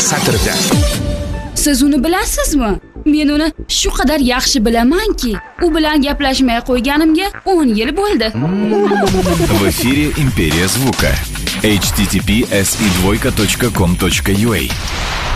satrda. Siz uni bilasizmi? Men uni shu qadar yaxshi bilamanki, u bilan gaplashmay qo'yganimga 10 yil bo'ldi. В эфире «Империя звука». https://com.ua